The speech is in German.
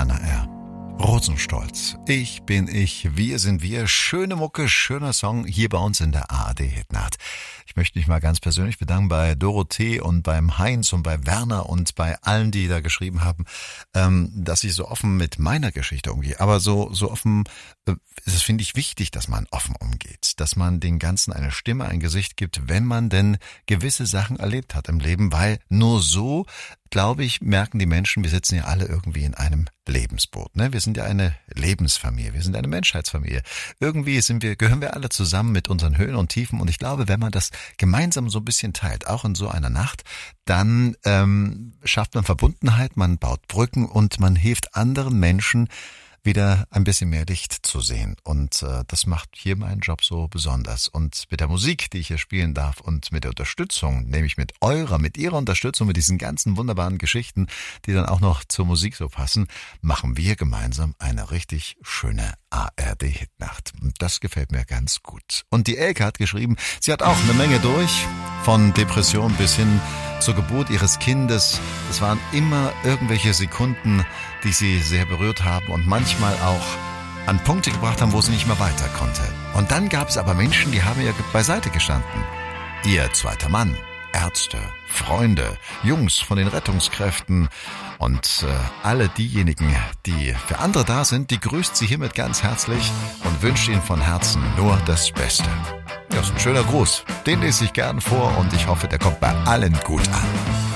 Hannah R. Rosenstolz. Ich bin ich, wir sind wir. Schöne Mucke, schöner Song hier bei uns in der ARD-Hitnacht. Ich möchte mich mal ganz persönlich bedanken bei Dorothee und beim Heinz und bei Werner und bei allen, die da geschrieben haben, dass ich so offen mit meiner Geschichte umgehe. Aber so offen, das finde ich wichtig, dass man offen umgeht. Dass man den Ganzen eine Stimme, ein Gesicht gibt, wenn man denn gewisse Sachen erlebt hat im Leben. Weil nur so, glaube ich, merken die Menschen, wir sitzen ja alle irgendwie in einem Lebensboot, ne? Wir sind ja eine Lebensfamilie, wir sind eine Menschheitsfamilie. Irgendwie gehören wir alle zusammen mit unseren Höhen und Tiefen und ich glaube, wenn man das gemeinsam so ein bisschen teilt, auch in so einer Nacht, dann schafft man Verbundenheit, man baut Brücken und man hilft anderen Menschen, wieder ein bisschen mehr Licht zu sehen. Und das macht hier meinen Job so besonders. Und mit der Musik, die ich hier spielen darf und mit der Unterstützung, nämlich mit ihrer Unterstützung, mit diesen ganzen wunderbaren Geschichten, die dann auch noch zur Musik so passen, machen wir gemeinsam eine richtig schöne ARD-Hitnacht. Und das gefällt mir ganz gut. Und die Elke hat geschrieben, sie hat auch eine Menge durch, von Depression bis hin zur Geburt ihres Kindes. Es waren immer irgendwelche Sekunden, die sie sehr berührt haben und manchmal auch an Punkte gebracht haben, wo sie nicht mehr weiter konnte. Und dann gab es aber Menschen, die haben ihr beiseite gestanden. Ihr zweiter Mann, Ärzte, Freunde, Jungs von den Rettungskräften und alle diejenigen, die für andere da sind, die grüßt sie hiermit ganz herzlich und wünscht ihnen von Herzen nur das Beste. Ja, ist ein schöner Gruß. Den lese ich gern vor und ich hoffe, der kommt bei allen gut an.